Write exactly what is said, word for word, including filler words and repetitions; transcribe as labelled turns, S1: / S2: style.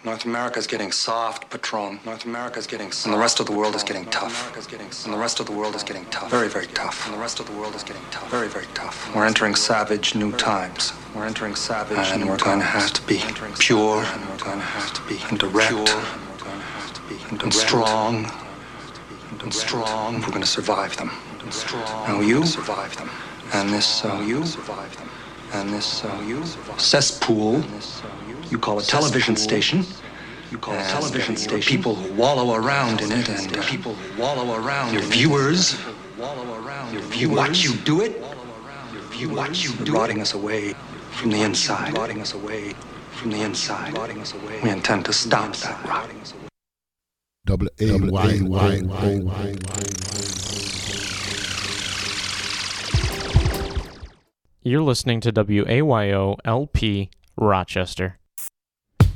S1: North America's getting soft, Patron. North America's getting soft. And the rest of the world is getting tough. And the rest of the world is getting tough. Very, very tough. And the rest of the world is getting tough. Very, very tough. We're entering savage new times. We're entering savage new times. And we're going to have to be pure. And we're going to have to be direct. And we're going to have to be and strong. And strong. We're going to survive them. And strong. Now you survive them. And this, uh, you survive them. And this, uh, you cesspool. You call a television station. You call a television station. People who wallow around in it, and uh, people who wallow around. Your viewers. Your viewers. Watch you do it. You watch you do it. Rotting us away from the inside. Rotting us away from the inside. Rotting us away. We intend to stop that rot.
S2: Double A Y Y O.
S3: You're listening to W A Y O L P Rochester.